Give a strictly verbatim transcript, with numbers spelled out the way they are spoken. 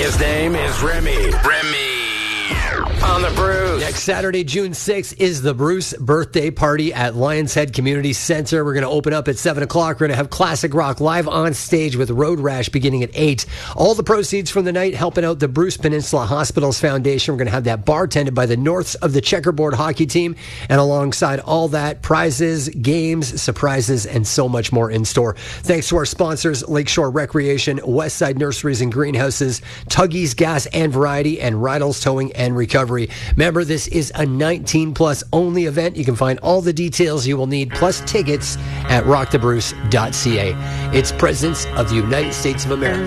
His name is Remy. Remy. On the Bruce. Next Saturday, June sixth, is the Bruce birthday party at Lions Head Community Center. We're going to open up at seven o'clock. We're going to have classic rock live on stage with Road Rash beginning at eight. All the proceeds from the night helping out the Bruce Peninsula Hospitals Foundation. We're going to have that bartended by the Norths of the Checkerboard Hockey Team. And alongside all that, prizes, games, surprises, and so much more in store. Thanks to our sponsors, Lakeshore Recreation, Westside Nurseries and Greenhouses, Tuggy's Gas and Variety, and Rydell's Towing and Recovery. Remember, this is a nineteen plus only event. You can find all the details you will need, plus tickets, at rock the bruce dot c a. It's Presidents of the United States of America.